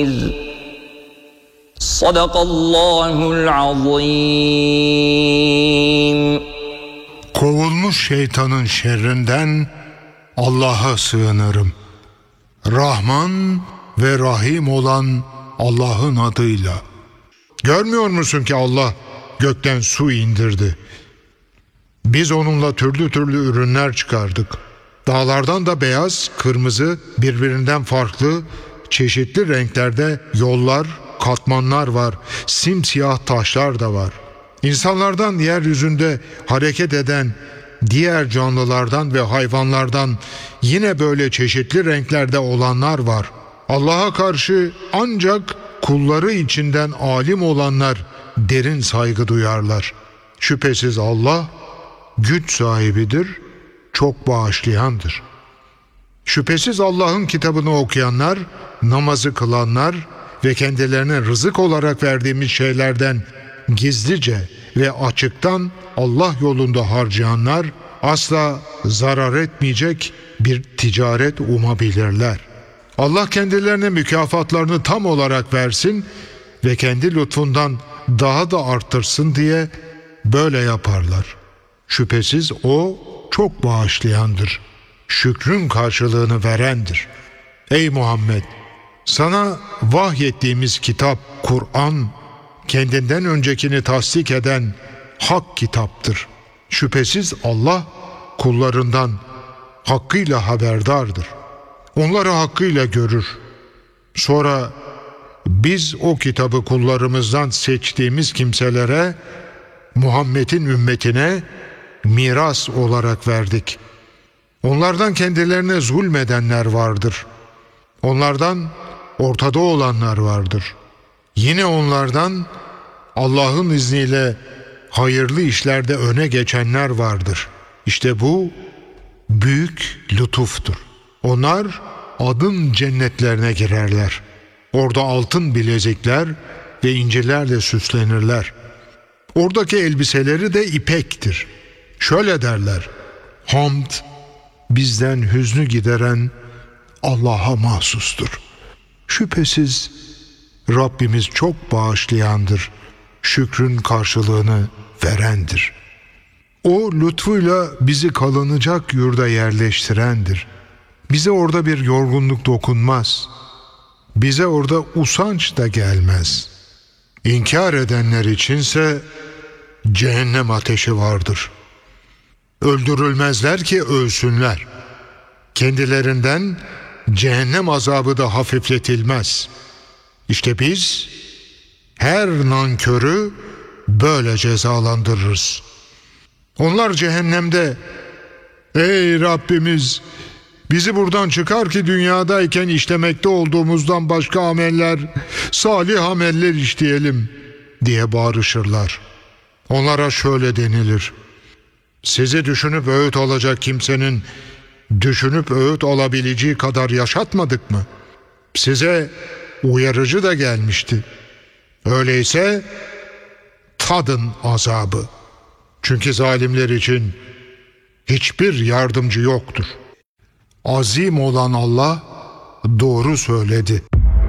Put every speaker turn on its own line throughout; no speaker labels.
Sadakallahul azim.
Kovulmuş şeytanın şerrinden Allah'a sığınırım. Rahman ve Rahim olan Allah'ın adıyla. Görmüyor musun ki Allah gökten su indirdi? Biz onunla türlü türlü ürünler çıkardık. Dağlardan da beyaz, kırmızı, birbirinden farklı, çeşitli renklerde yollar, katmanlar var. Simsiyah taşlar da var. İnsanlardan yeryüzünde hareket eden diğer canlılardan ve hayvanlardan yine böyle çeşitli renklerde olanlar var. Allah'a karşı ancak kulları içinden alim olanlar derin saygı duyarlar. Şüphesiz Allah güç sahibidir, çok bağışlayandır. Şüphesiz Allah'ın kitabını okuyanlar, namazı kılanlar ve kendilerine rızık olarak verdiğimiz şeylerden gizlice ve açıktan Allah yolunda harcayanlar asla zarar etmeyecek bir ticaret umabilirler. Allah kendilerine mükafatlarını tam olarak versin ve kendi lütfundan daha da arttırsın diye böyle yaparlar. Şüphesiz O çok bağışlayandır, şükrün karşılığını verendir. Ey Muhammed! Sana vahyettiğimiz kitap, Kur'an, kendinden öncekini tasdik eden hak kitaptır. Şüphesiz Allah kullarından hakkıyla haberdardır. Onları hakkıyla görür. Sonra biz o kitabı kullarımızdan seçtiğimiz kimselere, Muhammed'in ümmetine miras olarak verdik. Onlardan kendilerine zulmedenler vardır. Onlardan ortada olanlar vardır. Yine onlardan Allah'ın izniyle hayırlı işlerde öne geçenler vardır. İşte bu büyük lütuftur. Onlar adın cennetlerine girerler. Orada altın bilezikler ve incilerle süslenirler. Oradaki elbiseleri de ipektir. Şöyle derler: Hamd bizden hüznü gideren Allah'a mahsustur. Şüphesiz Rabbimiz çok bağışlayandır, şükrün karşılığını verendir. O lütfuyla bizi kalınacak yurda yerleştirendir. Bize orada bir yorgunluk dokunmaz. Bize orada usanç da gelmez. İnkar edenler içinse cehennem ateşi vardır. Öldürülmezler ki ölsünler. Kendilerinden cehennem azabı da hafifletilmez. İşte biz her nankörü böyle cezalandırırız. Onlar cehennemde, ey Rabbimiz, bizi buradan çıkar ki dünyadayken işlemekte olduğumuzdan başka ameller, salih ameller işleyelim diye bağırışırlar. Onlara şöyle denilir: sizi düşünüp öğüt alacak kimsenin düşünüp öğüt alabileceği kadar yaşatmadık mı? Size uyarıcı da gelmişti. Öyleyse tadın azabı. Çünkü zalimler için hiçbir yardımcı yoktur. Azim olan Allah doğru söyledi.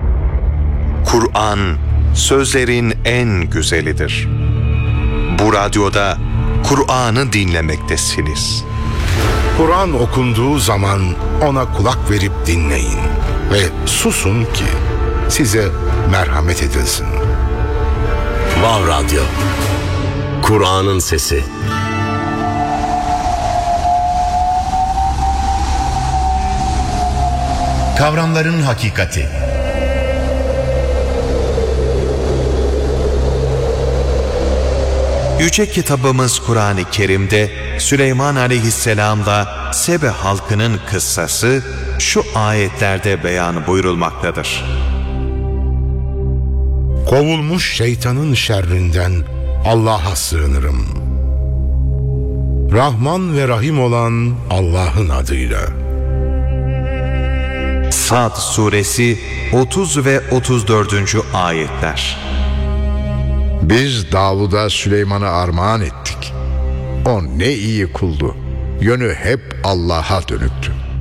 Kur'an sözlerin en güzelidir. Bu radyoda Kur'an'ı dinlemektesiniz.
Kur'an okunduğu zaman ona kulak verip dinleyin ve susun ki size merhamet edilsin.
Vav Radyo, Kur'an'ın sesi.
Kavramların hakikati.
Yüce kitabımız Kur'an-ı Kerim'de Süleyman Aleyhisselam'la Sebe halkının kıssası şu ayetlerde beyan buyurulmaktadır.
Kovulmuş şeytanın şerrinden Allah'a sığınırım. Rahman ve Rahim olan Allah'ın adıyla.
Sad suresi 30 ve 34. ayetler.
Biz Davud'a Süleyman'a armağan ettik. O ne iyi kuldu. Yönü hep Allah'a dönüktü.